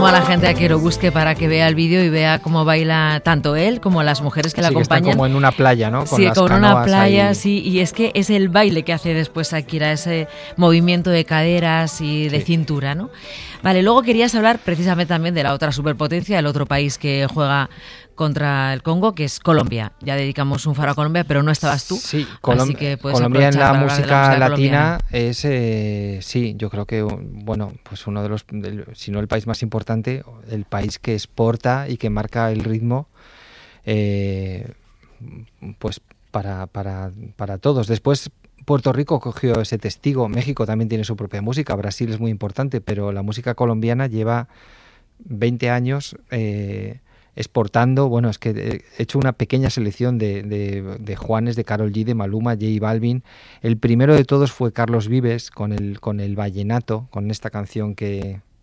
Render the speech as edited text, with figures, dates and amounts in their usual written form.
Animo a la gente a que lo busque para que vea el vídeo y vea cómo baila tanto él como las mujeres que le acompañan. Que están como en una playa, ¿no? Con las canoas una playa, ahí. Sí, y es que es el baile que hace después Shakira, ese movimiento de caderas y de cintura, ¿no? Vale, luego querías hablar precisamente también de la otra superpotencia, el otro país que juega contra el Congo, que es Colombia. Ya dedicamos un faro a Colombia, pero no estabas tú. Sí, así que Colombia en la música latina es, sí, yo creo que, bueno, pues uno de los, si no el país más importante, el país que exporta y que marca el ritmo, pues para todos. Después Puerto Rico cogió ese testigo, México también tiene su propia música, Brasil es muy importante, pero la música colombiana lleva 20 años exportando. Bueno, es que he hecho una pequeña selección de Juanes, de Karol G, de Maluma, J Balvin. El primero de todos fue Carlos Vives con el vallenato, con esta canción que